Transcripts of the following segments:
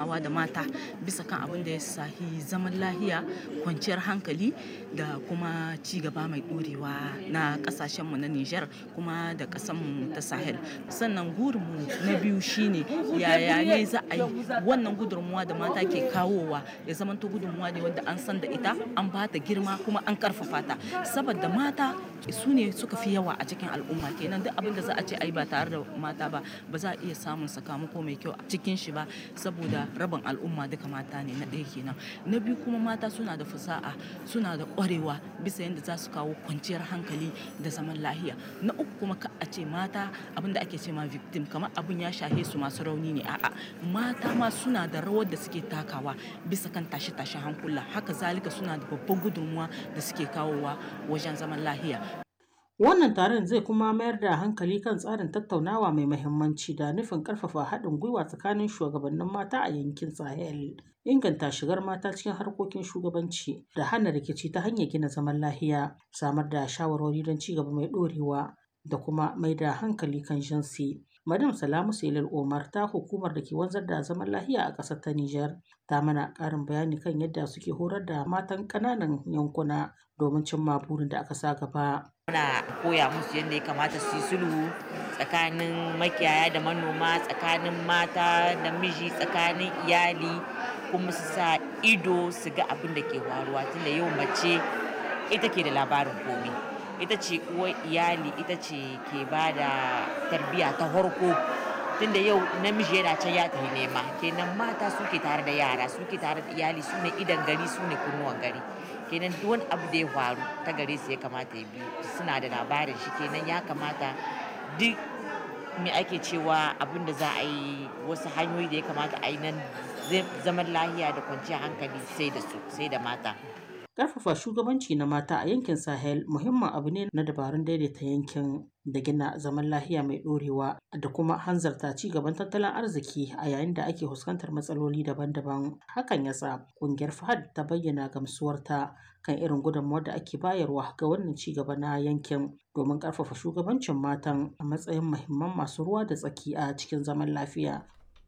tattaunawa da mata bisa kan abin da ya sahi zaman lahiya, kwanciyar hankali da kuma ci gaba mai ɗorewa na ƙasashenmu na Nijar kuma da ƙasarmu ta Sahel. Sannan gurinmu na biyu shine yaya ne za a yi wannan gudunmuwa da mata ke kawowa ya zamanto gudunmuwa ne wanda an san da ita, an ba ta girma kuma an karfafa ta, saboda mata su ne suka fi yawa a cikin al'umma. Kenan duk abin da za a ce ai ba tare da mata ba za a iya samun sakamako mai kyau a cikin shi ba, saboda rabin al'umma duka mata ne. Na ɗaya kenan. Na biyu kuma mata suna da fasaha, suna da ƙwarewa bisa yadda za su kawo kwanciyar hankali da zaman lahiya. Na uku kuma ka a ce mata abin da ake ce ma victim, kamar abin ya shahe su masu rauni ne. A'a, mata ma suna da rawar da suke takawa bisa kan tashe-tashen hankula. Haka zalika suna da babban gudunmuwa da suke kawowa wajen zaman lahiya. Wannan taron zai kuma mayar da hankali kan tsarin tattaunawa mai muhimmanci da nufin ƙarfafa haɗin gwiwa tsakanin shugabannin mata a yankin Sahel, inganta shigar mata cikin harkokin shugabanci da hana rikici ta hanyar gina zaman lahiya, samar da shawarwari don ci gaba mai ɗorewa da kuma mai da hankali kan jinsi. Madam Salamu Selil Omar ta hukumar da ke wanzar da zaman lahiya a ƙasar ta Nijar ta mana ƙarin bayani kan yadda suke horar da matan ƙananan yankuna domin cimma burin da aka sa gaba. Muna koya musu yadda ya kamata su yi sulhu tsakanin makiyaya da manoma, tsakanin mata da miji, tsakanin iyali, kuma su sa ido su ga abin da ke faruwa, tunda yau mace ita ke da labarin komai. Ita ce uwar iyali, ita ce ke ba da tarbiyya ta farko, tunda yau namiji yana can ya tafi nema, kenan mata suke tare da yara, suke tare da iyali, su ne idan gari, su ne kunnuwan gari. Kenan duk wani abu da ya faru ta gare su ya kamata ya biyu, suna da labarin shi. Kenan ya kamata duk me ake cewa abin da za a yi, wasu hanyoyi da ya kamata a yi nan zaman lahiya da kwanciyar hankali sai da su, sai da mata. Ƙarfafa shugabanci na mata a yankin Sahel muhimmin abu ne na dabarun daidaita yankin da gina zaman lahiya mai ɗorewa da kuma hanzarta ci gaban tattalin arziki a yayin da ake fuskantar matsaloli daban-daban. Hakan ya sa ƙungiyar FAHD ta bayyana gamsuwarta kan irin gudunmawar da ake bayarwa ga wannan ci gaba na yankin domin ƙarfafa shugabancin matan a matsayin muhimman masu ruwa da tsaki a cikin zaman lafiya.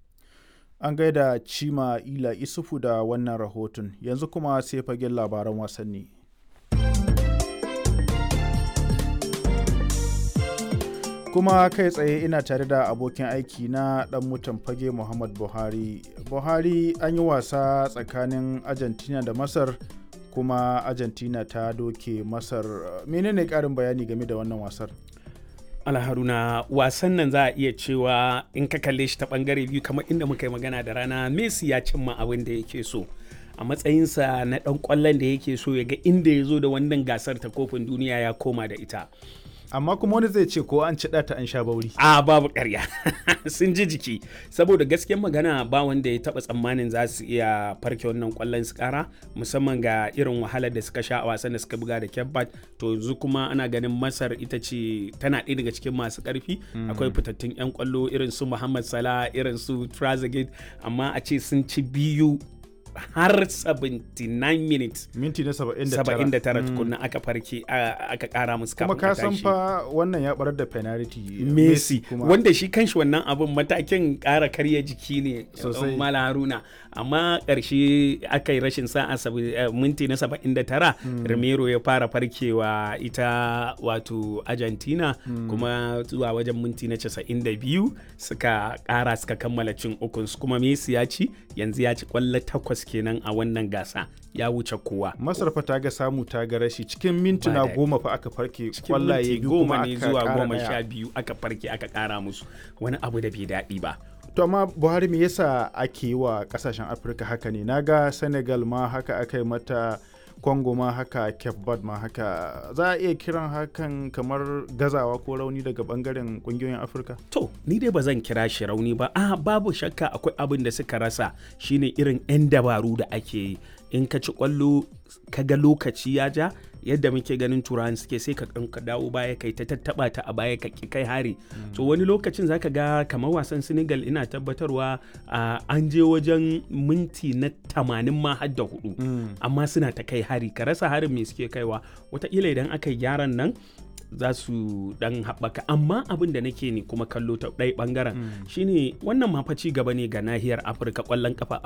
An gaida Cima Ila Isufu da wannan rahoton. Yanzu kuma sai fagen labaran wasanni. Kuma kai tsaye ina tare da abokin aiki na dan mutan fage Muhammad Buhari. Buhari, an yi wasa tsakanin Argentina da Masar kuma Argentina ta doke Masar. Menene ƙarin bayani game da wannan wasar? Alharuna, wasan nan za a iya cewa in ka kalle shi ta bangare biyu, kamar inda muka yi magana da rana, Messi ya cimma abin da yake so a matsayinsa na ɗan ƙwallon da yake so ya ga inda ya zo da wannan gasar ta kofin duniya ya koma da ita. Amma kuma wani zai ce ko an ci ta an sha bauri. A babu ƙarya sun ji jiki, saboda gaskiyar magana ba wanda ya taɓa tsammanin za su iya farke wannan ƙwallon su ƙara, musamman ga irin wahalar da suka sha a wasan da suka buga da Cape Verde. To yanzu kuma ana ganin Masar ita ce tana ɗaya daga cikin masu ƙarfi. Akwai fitattun 'yan ƙwallo irin su Muhammad Salah, irin su Trezeguet, amma a ce sun ci biyu har 79 minutes, minti na 79 tukunna aka farke aka kara musu kafin kuma ka san fa wannan ya barar da penalty Messi wanda shi kanshi wannan abun matakin kara karya jiki ne sosai, Mala Haruna, amma karshe aka yi rashin sa'a minti na 79 Romero ya fara farkewa ita wato Argentina, kuma zuwa wajen minti na 92 suka kara suka kammala cin ukunsu, kuma Messi ya ci yanzu ya ci kwallo 8 kenan a wannan gasa, ya wuce kowa. Masar fa ta ga samu ta ga rashi cikin mintuna 10 fa aka farke kwallaye biyu kuma ne zuwa 12 aka farke aka kara musu, wani abu da bai daɗi ba. To amma Buhari, me yasa ake yi wa kasashen Afirka haka ne? Naga Senegal ma haka aka yi mata, Congo ma haka, Cape Verde ma haka. Za a iya kiran hakan kamar gazawa ko rauni daga bangaren kungiyoyin Afirka? To, ni dai ba zan kira shi rauni ba. Babu shakka akwai abin da suka rasa, shine irin 'yan dabaru da ake yi. In ka ci kwallo ka ga lokaci ya ja, yadda muke ganin turawan suke, sai ka dawo baya kai ta tattaba ta a baya ka kai hari. To wani lokacin zaka ga kamar wasan Senegal, ina tabbatarwa an je wajen minti na 80 ma har da 4, amma suna ta kai hari, ka rasa harin me suke kaiwa. Wataƙila idan aka yi gyaran nan za su dan haɓaka, amma abin da nake ne kuma kallo ta ɗaya ɓangaren shine wannan ma fa ci gaba ne ga nahiyar Afirka, ƙwallon kafa